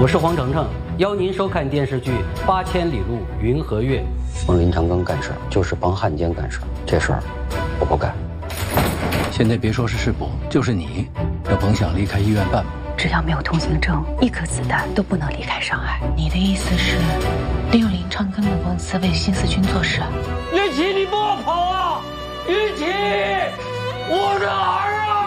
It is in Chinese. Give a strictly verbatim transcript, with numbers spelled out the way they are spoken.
我是黄澄澄，邀您收看电视剧《八千里路云和月》。 帮林长庚干事，就是帮汉奸干事，这事儿我不干。 现在别说是市部，就是你，要甭想离开医院半步。 只要没有通行证，一颗子弹都不能离开上海。 你的意思是，利用林长庚的公司为新四军做事？ 云奇，你不要跑啊！云奇，我的儿啊！